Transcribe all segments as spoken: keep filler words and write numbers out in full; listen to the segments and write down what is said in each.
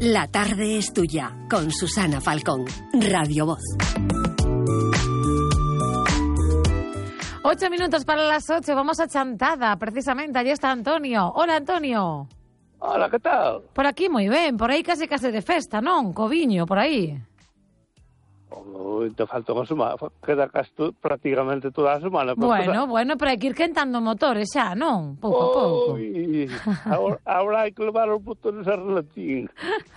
La tarde es tuya, con Susana Falcón, Radio Voz. Ocho minutos para las ocho, vamos a Chantada, precisamente, allí está Antonio. Hola, Antonio. Hola, que tal? Por aquí moi ben, por aí case case de festa, non? Coviño, por aí. Oh, te falta unha semana, queda casi tu, prácticamente toda a semana. Bueno, pasar. bueno, pero hai que ir quentando motores xa, non? Pouco a pouco. Agora, agora hai que levar os botores a relatín.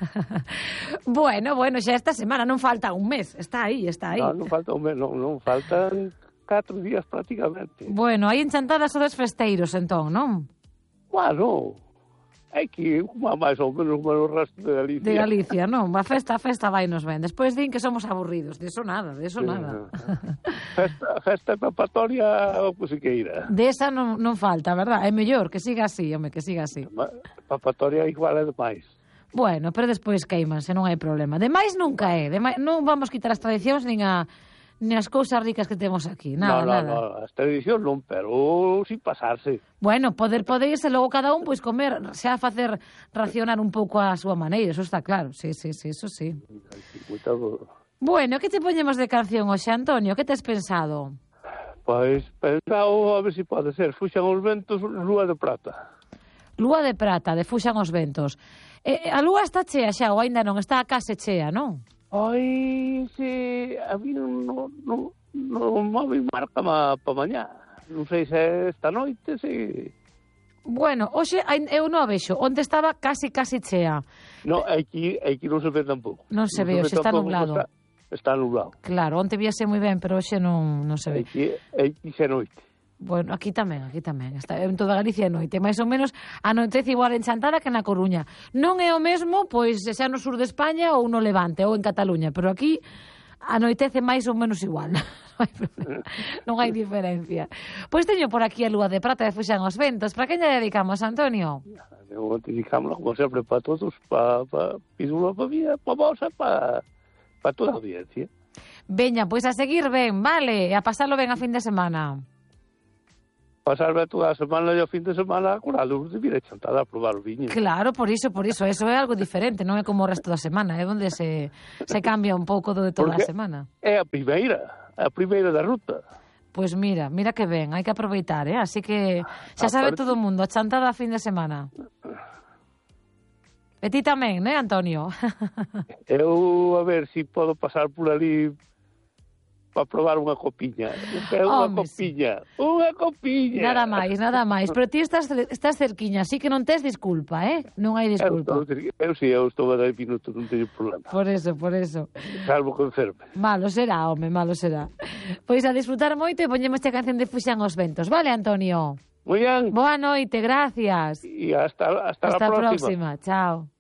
Bueno, bueno, xa esta semana, non falta un mes, está aí, está aí. Non, non falta un mes, non, non faltan catro días prácticamente. Bueno, aí en Chantada sodes festeiros, entón, non? Bueno, hai que ir máis ou menos o resto de Galicia. De Galicia, non? A festa, a festa vai nos ben. Despois din que somos aburridos. De eso nada, de eso sí, nada. Festa, festa papatoria o que se queira. De esa non, non falta, verdad? É mellor que siga así, home, que siga así. Papatoria igual é demais. Bueno, pero despois queimanse, non hai problema. Demais nunca é. Demais, non vamos quitar as tradicións nin a... Ni as cousas ricas que temos aquí, nada, no, no, nada. No, as tradicións non, pero sin pasarse. Bueno, poder poder irse logo cada un, pois comer, xa facer racionar un pouco a súa maneira, eso está claro, sí, sí, sí, eso sí. Muito... Bueno, que te poñemos de canción hoxe, Antonio? Que tes pensado? Pois pensado, a ver se si pode ser, Fuxan os ventos, Lúa de Prata. Lúa de Prata, de Fuxan os ventos. Eh, a lúa está chea xa, ou aínda non, está a case chea, non? Ai, se a mí non no, no, no móvil marca ma, pa mañá. Non sei se esta noite, se... Bueno, hoxe eu non a vexo. Onde estaba casi, casi chea. No, aquí, aquí non se ve tampouco. Non se ve, hoxe está nublado. Está, está nublado. Claro, onte víase moi ben, pero hoxe non, non se ve. Aquí, aquí se noite. Bueno, aquí tamén, aquí tamén. Está en toda Galicia é noite. Mais ou menos anoitece igual en Chantada que na Coruña. Non é o mesmo, pois, xa no sur de España ou no Levante ou en Cataluña, pero aquí anoitece máis ou menos igual. Non hai problema. Non hai diferencia. Pois teño por aquí a Lúa de Prata de Fuxan os ventos. Para quen lle dedicamos, Antonio? Eu dedicamos, como sempre, para todos, para pa, pídula para mí, para vos, para pa toda a audiencia. Veña, pois a seguir ben, vale? E a pasarlo ben a fin de semana. Pasarme toda a semana e o fin de semana con a luz de vir a Chantada a probar o viño. Claro, por iso, por iso. Eso é algo diferente, non é como o resto da semana. É onde se, se cambia un pouco do de toda porque a semana. É a primeira, a primeira da ruta. Pois mira, mira que ben, hai que aproveitar, eh? Así que xa sabe todo o mundo, a Chantada a fin de semana. E ti tamén, né, Antonio? Eu, a ver, se si podo pasar por ali para probar unha copiña. É unha Home, copiña. Sí. Unha copiña. Nada máis, nada máis. Pero ti estás, estás cerquiña, así que non tes disculpa, eh? Non hai disculpa. Eu, estou, eu si, eu estou a dez minutos, non teño problema. Por eso, por eso. Salvo que enferme. Malo será, home, malo será. Pois a disfrutar moito e poñemos esta canción de Fuxan os ventos. Vale, Antonio? Moi ben. Boa noite, gracias. E hasta, hasta, hasta a próxima. próxima. Chao.